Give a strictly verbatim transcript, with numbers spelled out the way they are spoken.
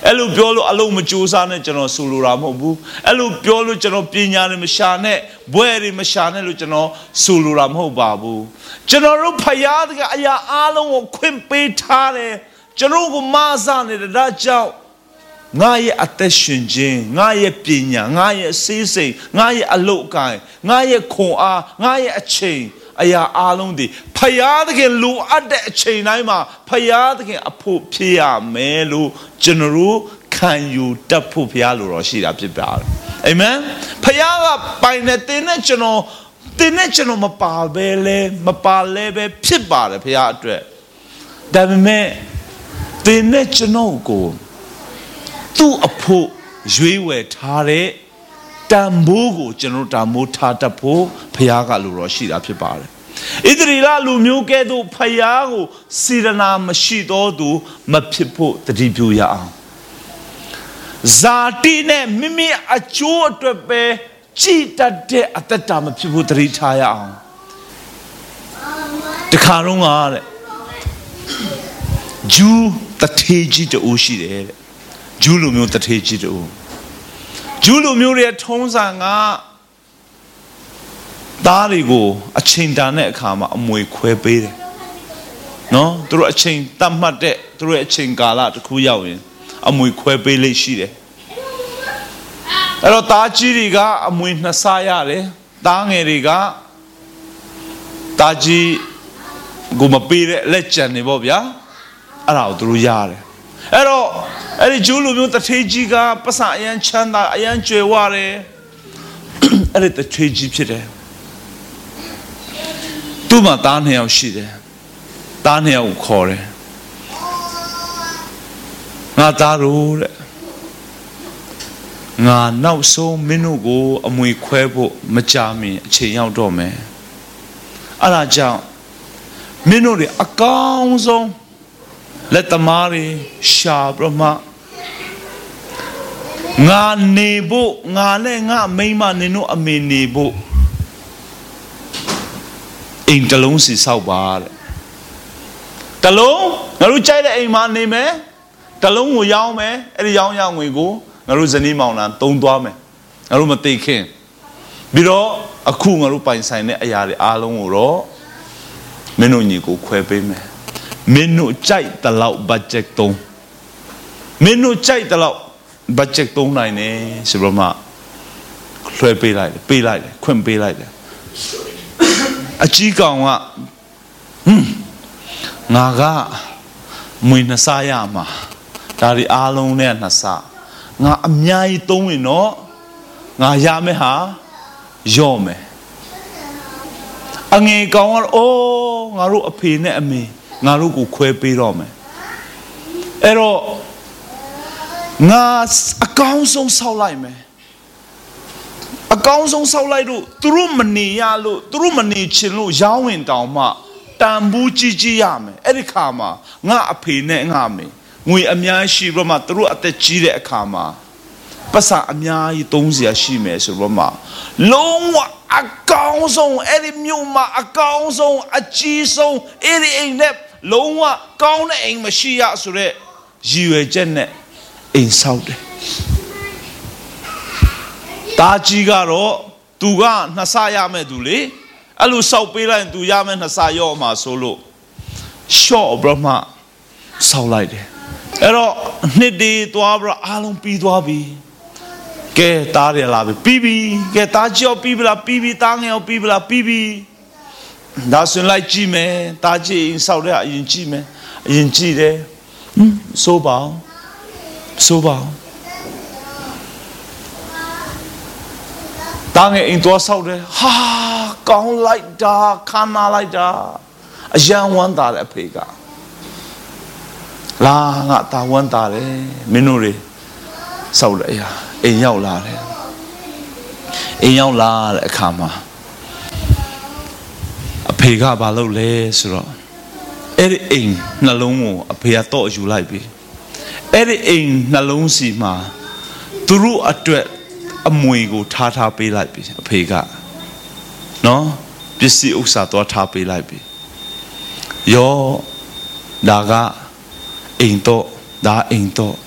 အဲ့လိုပြောလို့အလုံးမကြိုးစားနဲ့ကျွန်တော်ဆိုလိုတာမဟုတ်ဘူးအဲ့လိုပြောလို့ကျွန်တော်ပညာတွေမရှာနဲ့ဘွဲတွေမရှာနဲ့လို့ကျွန်တော်ဆိုလိုတာမဟုတ်ပါဘူးကျွန်တော်တို့ဖယားကအရာအားလုံးကိုခွင့်ပေးထားတယ်ကျွန်တော်ကိုမဆာနေတဲ့ဒါကြောင့်ငါရဲ့အသက်ရှင်ခြင်းငါရဲ့ပညာငါရဲ့စေးစိမ်ငါရဲ့အလုပ်အကိုင်ငါရဲ့ခွန်အားငါရဲ့အချိန်အရာအားလုံးဒီဖယားသခင်လိုအပ်တဲ့အချိန်တိုင်းမှာဖယားသခင်အဖို့ဖြစ်ရမယ်လို့ကျွန်တော်တို့ခံယူတတ်ဖို့ဖယားလိုတော်ရှိတာဖြစ်ပါတယ်အာမင်ဖယားကပိုင်တဲ့တင်းနဲ့ကျွန်တော်တင်းနဲ့ကျွန်တော်မပါပဲလဲမပါလဲပဲဖြစ်ပါတယ်ဖယားအတွက်ဒါပေမဲ့တင်းနဲ့ကျွန်တော်ကိုသူ့အဖို့ရွေးဝယ်ထားတဲ့တန်ဖိုးကိုကျွန်တော်တန်ဖိုးထားတတ်ဖို့ဖယားကလိုတော်ရှိတာဖြစ်ပါတယ်ဣသရေလလူမျိုးကဲ့သို့ဖယားကိုစေတနာမရှိသောသူမဖြစ်ဖို့တတိပြုရအောင်ဇာတိနဲ့မိမိအကျိုးအတွက်ပဲကြည်တတ်တဲ့အတ္တမဖြစ်ဖို့တတိထားရအောင်တခါတော့ကတဲ့ဂျူးတထေးကြီးတူရှိတယ်တဲ့ဂျူးလူမျိုးတထေးကြီးတူဂျူးလူမျိုးရဲ့ထုံးစံကသားတွေကိုအချိန်တန်တဲ့အခါမှာအမွေခွဲပေးတယ်နော်သူတို့အချိန်တတ်မှတ်တဲ့သူတို့ရဲ့အချိန်ကာလတစ်ခုရောက်ရင်အမွေခွဲပေးလေးရှိတယ်အဲ့တော့သားကြီးတွေကအမွေနှစ်ဆရတယ်သားငယ်တွေကသားကြီးကိုမပေးတဲ့လက်ကျန်နေပေါ့ဗျာအဲ့ဒါကိုသူတို့ရတယ်အဲ့တော့အဲ့ဒီဂျူးလူမျိုးတထေးကြီးကပတ်စံအရန်ချမ်းသာအရန်ကြွယ်ဝတယ်အဲ့ဒီတထေးကြီးဖြစ်တယ်သူ့မှာသားနှစ်ယောက်ရှိတယ်သားနှစ်ယောက်ကိုခေါ်တယ်ငါသားတို့တဲ့ငါနောက်ဆုံးမင်းတို့ကိုအမွေခွဲဖို့မကြာမီအချိန်ရောက်တော့မယ်အဲ့ဒါကြောင့်မင်းတို့တွေအကောင်းဆုံးလက်သမားတွေရှာပြမငါနေဖို့ငါနဲ့ငါမိန်းမနင်တို့အမေနေဖို့အိမ်တလုံးစီဆောက်ပါတဲ့တလုံးငါတို့ကြိုက်တဲ့အိမ်မှာနေမယ်တလုံးကိုရောင်းမယ်အဲ့ဒီရောင်းရငွေကိုငါတို့ဇနီးမောင်နှံသုံးသွားမယ်ငါတို့မသိခင်ပြီးတော့အခုငါတို့ပိုင်ဆိုင်တဲ့အရာတွေအားလုံးကိုတော့မင်းတို့ညီကိုခွဲပေးမယ်မင်းတို့ကြိုက်တဲ့လောက် budget သုံးမင်းတို့ကြိုက်တဲ့လောက် budget သုံးနိုင်တယ်ဆိုတော့မှလွှဲပေးလိုက်တယ်ပေးလိုက်တယ်ခွင့်ပေးလိုက်တယ်အကြီးကောင်ကဟွန်းငါကမွေနှစ်ဆရမှာဒါဒီအားလုံးနဲ့နှစ်ဆငါအများကြီးသုံးရင်တော့ငါရမယ်ဟာရော့မယ်အငယ်ကောင်ကအိုးငါတို့အဖေနဲ့အမေငါတို့ကိုခွဲပေးတော့မယ်အဲ့တော့ငါအကောင်းဆုံးဆောက်လိုက်မယ်အကောင်းဆုံးဆောက်လိုက်လို့သူတို့မနေရလို့သူတို့မနေချင်လို့ရောင်းဝင်တောင်မှတန်ဘူးကြီးကြီးရမယ်အဲ့ဒီခါမှာငါအဖေနဲ့ငါအမေငွေအများရှိပြီးမှသူတို့အသက်ကြီးတဲ့အခါမှာပတ်စံအများကြီးသုံးစရာရှိမယ်ဆိုတော့မှလုံးဝအကောင်းဆုံးအဲ့ဒီမြို့မှာအကောင်းဆုံးအကြီးဆုံးအဲ့ဒီအိမ်နဲ့လုံးဝကောင်းတဲ့အိမ်မရှိရဆိုတဲ့ရည်ရွယ်ချက်နဲ့အိမ်ဆောက်တယ်တာကြီးကတော့သူကနှစ်ဆရမယ်သူလေအဲ့လိုဆောက်ပေးလိုက်ရင်သူရမယ်နှစ်ဆရော့မှာဆိုလို့ရှော့ဘရမဆောက်လိုက်တယ်အဲ့တော့နှစ်ဒီသွားပြီးအားလုံးပြီးသွားပြီကဲတားရလာပြီပြီးပြီကဲတားကြောပြီးပြီလားပြီးပြီတားငယ်ပြီးပြီလားပြီးပြီဒါဆိုရင်လိုက်ကြည့်မယ်တားကြည့်ဆောက်တဲ့အရင်ကြည့်မယ်အရင်ကြည့်တယ်ဟမ်ဆိုပါဆိုပါတားငယ်အိမ်သွားဆောက်တယ်ဟာကောင်းလိုက်တာခမ်းနာလိုက်တာအယံဝမ်းသာတဲ့အဖေကလာငါတာဝမ်းသာတယ်မင်းတို့တွေဆောက်လိုက်ရအိမ်ရောက်လာတယ်အိမ်ရောက်လာတဲ့အခါမှာအဖေကဘာလုပ်လဲဆိုတော့အဲ့ဒီအိမ်နှလုံးကိုအဖေကတော့ယူလိုက်ပြီအဲ့ဒီအိမ်နှလုံးစီမှာသူတို့အတွက်အမွေကိုထားထားပေးလိုက်ပြီအဖေကနော်ပစ္စည်းဥစ္စာတော့ထားပေးလိုက်ပြီယောဒါကအိမ်တော့ဒါအိမ်တော့